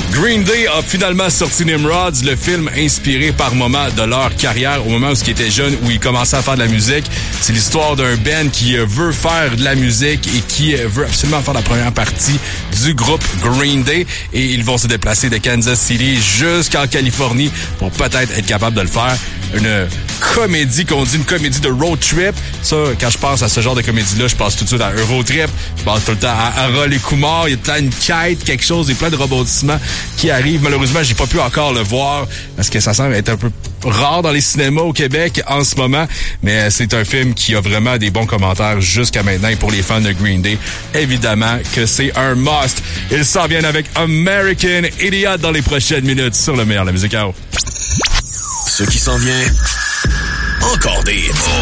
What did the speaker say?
Green Day a finalement sorti Nimrods, le film inspiré par moment de leur carrière, au moment où ils étaient jeunes, où ils commençaient à faire de la musique. C'est l'histoire d'un band qui veut faire de la musique et qui veut absolument faire la première partie du groupe Green Day. Et ils vont se déplacer de Kansas City jusqu'en Californie pour peut-être être capable de le faire. Une comédie qu'on dit, une comédie de road trip. Ça, quand je pense à ce genre de comédie-là, je pense tout de suite à Eurotrip. Je pense tout le temps à Harold et Kumar. Il y a plein une quête, quelque chose, il y a plein de rebondissements qui arrivent. Malheureusement, j'ai pas pu encore le voir parce que ça semble être un peu rare dans les cinémas au Québec en ce moment. Mais c'est un film qui a vraiment des bons commentaires jusqu'à maintenant. Et pour les fans de Green Day, évidemment que c'est un must. Ils s'en viennent avec American Idiot dans les prochaines minutes sur le meilleur de la musique. Ce qui s'en vient, encore des hits.